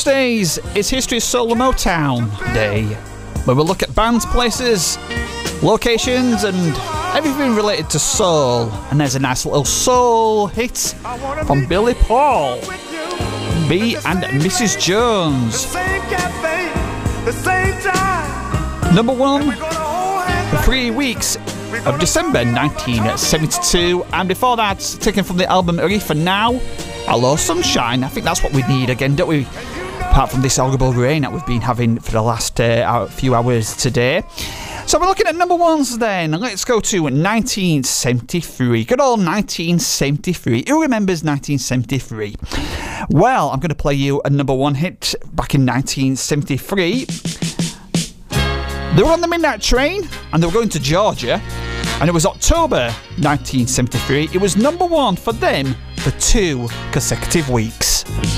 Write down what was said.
Tuesdays is History of Soul and Motown Day, where we'll look at bands, places, locations, and everything related to soul. And there's a nice little soul hit from Billy Paul, B and Mrs. Jones. Number 1 for 3 weeks of December 1972, and before that, taken from the album Ready for Now, Hello Sunshine. I think that's what we need again, don't we? Apart from this horrible rain that we've been having for the last few hours today. So we're looking at number ones then. Let's go to 1973. Good old 1973. Who remembers 1973? Well, I'm going to play you a number one hit back in 1973. They were on the Midnight Train and they were going to Georgia, and it was October 1973. It was number one for them for 2 consecutive weeks.